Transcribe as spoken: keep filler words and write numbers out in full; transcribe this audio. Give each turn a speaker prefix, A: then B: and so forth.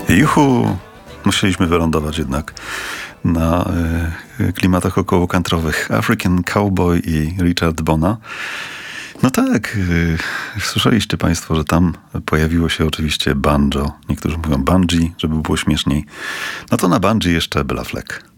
A: Juhu! Musieliśmy wylądować jednak na y, klimatach okołokantrowych. African Cowboy i Richard Bona. No tak, y, słyszeliście państwo, że tam pojawiło się oczywiście banjo. Niektórzy mówią bungee, żeby było śmieszniej. No to na bungee jeszcze Bela Fleck.